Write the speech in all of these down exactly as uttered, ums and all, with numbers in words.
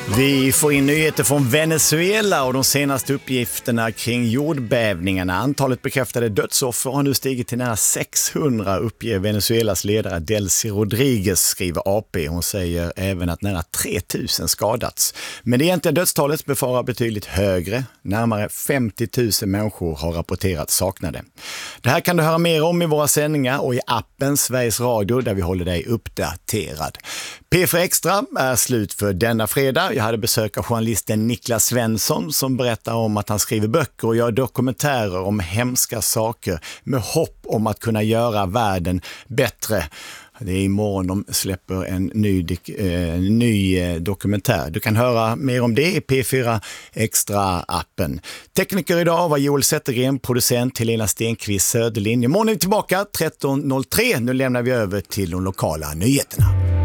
Vi får in nyheter från Venezuela och de senaste uppgifterna kring jordbävningarna. Antalet bekräftade dödsoffer har nu stigit till nära sexhundra, uppger Venezuelas ledare Delcy Rodriguez, skriver A P. Hon säger även att nära tre tusen skadats. Men det egentliga dödstalet befarar betydligt högre. Närmare femtio tusen människor har rapporterat saknade. Det här kan du höra mer om i våra sändningar och i appen Sveriges Radio där vi håller dig uppdaterad. P fyra Extra är slut för denna fredag. Jag hade besök av journalisten Niklas Svensson som berättar om att han skriver böcker och gör dokumentärer om hemska saker med hopp om att kunna göra världen bättre. Det är imorgon de släpper en ny, eh, ny eh, dokumentär. Du kan höra mer om det i P fyra Extra-appen. Tekniker idag var Joel Zettergren, producent Helena Stenqvist Söderlinje. Imorgon är vi tillbaka tretton noll tre. Nu lämnar vi över till de lokala nyheterna.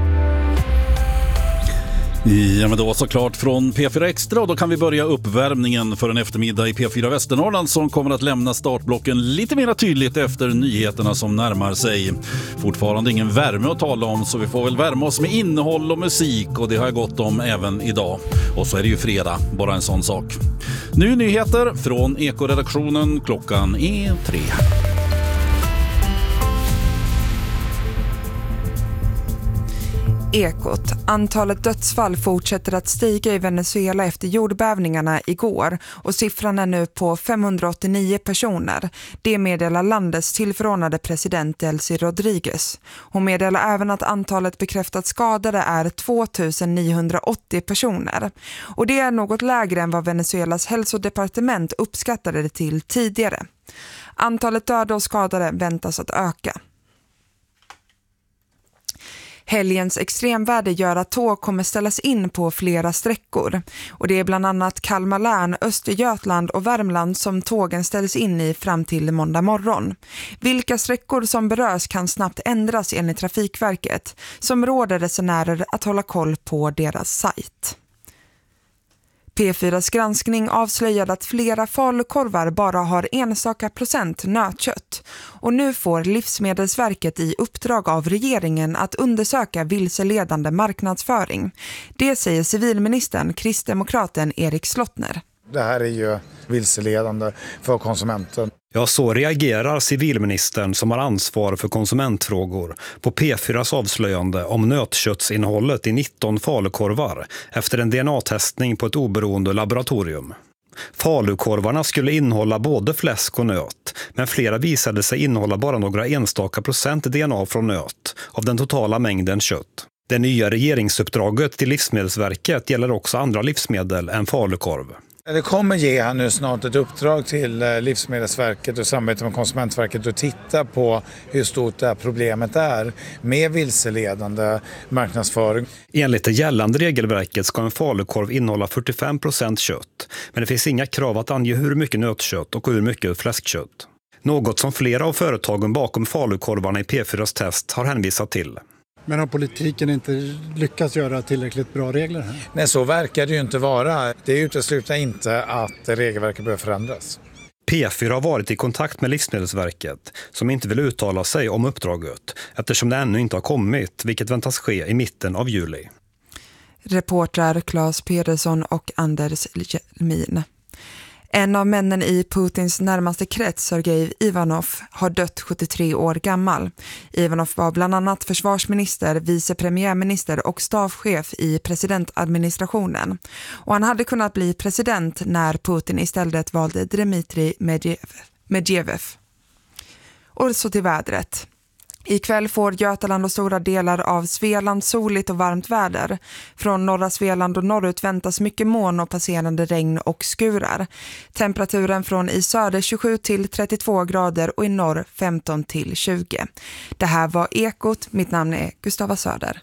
Ja, men då såklart från P fyra Extra, och då kan vi börja uppvärmningen för en eftermiddag i P fyra Västernorrland som kommer att lämna startblocken lite mer tydligt efter nyheterna som närmar sig. Fortfarande ingen värme att tala om, så vi får väl värma oss med innehåll och musik, och det har jag gått om även idag. Och så är det ju fredag, bara en sån sak. Nu nyheter från Eko-redaktionen, klockan är tre. Ekot. Antalet dödsfall fortsätter att stiga i Venezuela efter jordbävningarna igår och siffran är nu på femhundraåttionio personer. Det meddelar landets tillförordnade president Delcy Rodriguez. Hon meddelar även att antalet bekräftat skadade är tvåtusen niohundraåttio personer. Och det är något lägre än vad Venezuelas hälsodepartement uppskattade det till tidigare. Antalet döda och skadade väntas att öka. Helgens extremväder gör att tåg kommer ställas in på flera sträckor. Och det är bland annat Kalmar län, Östergötland och Värmland som tågen ställs in i fram till måndag morgon. Vilka sträckor som berörs kan snabbt ändras enligt Trafikverket, som råder resenärer att hålla koll på deras sajt. P fyras granskning avslöjade att flera falukorvar bara har enstaka procent nötkött. Och nu får Livsmedelsverket i uppdrag av regeringen att undersöka vilseledande marknadsföring. Det säger civilministern, kristdemokraten Erik Slottner. Det här är ju vilseledande för konsumenten. Ja, så reagerar civilministern som har ansvar för konsumentfrågor på P fyras avslöjande om nötköttsinnehållet i nitton falukorvar efter en D N A-testning på ett oberoende laboratorium. Falukorvarna skulle innehålla både fläsk och nöt, men flera visade sig innehålla bara några enstaka procent D N A från nöt av den totala mängden kött. Det nya regeringsuppdraget till Livsmedelsverket gäller också andra livsmedel än falukorv. Det kommer ge här nu snart ett uppdrag till Livsmedelsverket och samarbete med Konsumentverket att titta på hur stort det här problemet är med vilseledande marknadsföring. Enligt det gällande regelverket ska en falukorv innehålla fyrtiofem procent kött, men det finns inga krav att ange hur mycket nötkött och hur mycket fläskkött. Något som flera av företagen bakom falukorvarna i P fyras test har hänvisat till. Men har politiken inte lyckats göra tillräckligt bra regler här? Nej, så verkar det ju inte vara. Det utesluter inte att regelverket behöver förändras. P fyra har varit i kontakt med Livsmedelsverket som inte vill uttala sig om uppdraget eftersom det ännu inte har kommit, vilket väntas ske i mitten av juli. Reportrar Claes Pedersson och Anders Jelmin. En av männen i Putins närmaste krets, Sergej Ivanov, har dött sjuttiotre år gammal. Ivanov var bland annat försvarsminister, vicepremiärminister och stavchef i presidentadministrationen. Och han hade kunnat bli president när Putin istället valde Dmitrij Medvedev. Och så till vädret. Ikväll får Götaland och stora delar av Svealand soligt och varmt väder. Från norra Svealand och norrut väntas mycket moln och passerande regn och skurar. Temperaturen från i söder tjugosju till trettiotvå grader och i norr femton till tjugo. Det här var Ekot. Mitt namn är Gustava Söder.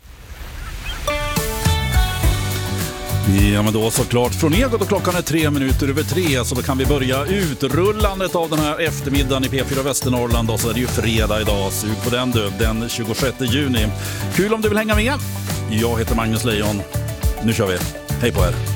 Ja, men då såklart från Ekot och klockan är tre minuter över tre, så då kan vi börja utrullandet av den här eftermiddagen i P fyra Västernorrland. Och så är det ju fredag idag, sug på den du, den tjugosjätte juni. Kul om du vill hänga med. Jag heter Magnus Lejon. Nu kör vi. Hej på er.